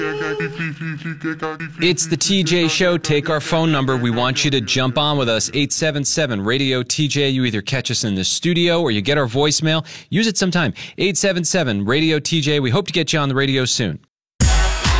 It's the TJ Show. Take our phone number. We want you to jump on with us. 877-RADIO-TJ. You either catch us in the studio or you get our voicemail. Use it sometime. 877-RADIO-TJ. We hope to get you on the radio soon.